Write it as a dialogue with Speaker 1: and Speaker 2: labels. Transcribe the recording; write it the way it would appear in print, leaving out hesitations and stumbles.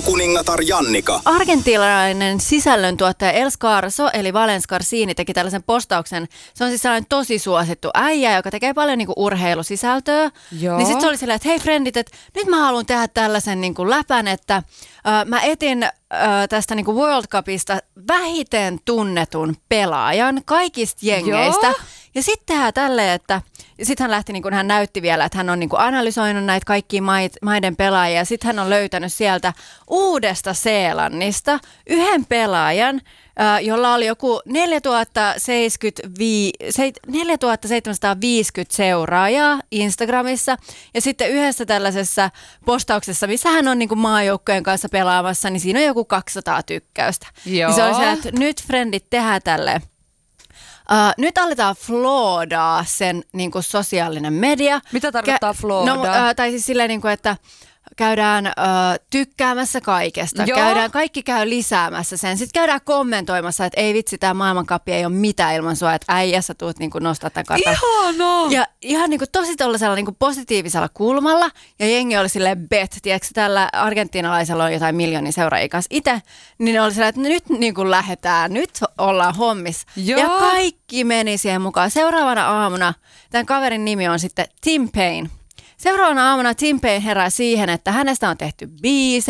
Speaker 1: Iltakuningatar Jannika.
Speaker 2: Argentiinalainen sisällöntuottaja Els Carso, eli Valen Scarsini, teki tällaisen postauksen. Se on siis sellainen tosi suosittu äijä, joka tekee paljon niinku urheilusisältöä.
Speaker 3: Joo.
Speaker 2: Niin sitten se oli silleen, että hei frendit, että nyt mä haluan tehdä tällaisen niinku läpän, että mä etin tästä niinku World Cupista vähiten tunnetun pelaajan kaikista jengeistä.
Speaker 3: Joo.
Speaker 2: Ja sitten tehdään tälleen, että sitten hän lähti, niin kuin hän näytti vielä, että hän on niin kuin analysoinut näitä kaikkia maiden pelaajia. Sitten hän on löytänyt sieltä Uudesta Seelannista yhden pelaajan, jolla oli joku 4750 seuraajaa Instagramissa. Ja sitten yhdessä tällaisessa postauksessa, missä hän on niin kuin maajoukkojen kanssa pelaamassa, niin siinä on joku 200 tykkäystä.
Speaker 3: Joo.
Speaker 2: Niin se oli se, että nyt frendit tehdään tälleen. Nyt aletaan floodaa sen niin kuin sosiaalinen media.
Speaker 3: Mitä tarkoittaa floodaa?
Speaker 2: No, tai siis silleen, niin kuin, että käydään tykkäämässä kaikesta. Kaikki käy lisäämässä sen. Sitten käydään kommentoimassa, että ei vitsi, tämä maailmankappi ei ole mitään ilman sua, että äijä sä tuut niin kuin nostaa tämän kartan.
Speaker 3: Ihanaa!
Speaker 2: Ja ihan niin kuin tosi tollasella niin kuin positiivisella kulmalla. Ja jengi oli silleen tiedätkö, tällä argentiinalaisella on jotain miljoonia seuraajia kanssa itse. Niin ne oli silleen, että nyt niin kuin lähdetään, nyt ollaan hommissa.
Speaker 3: Joo.
Speaker 2: Ja kaikki meni siihen mukaan. Seuraavana aamuna, tämän kaverin nimi on sitten Tim Payne. Seuraavana aamuna Tim Payne herää siihen, että hänestä on tehty biisejä.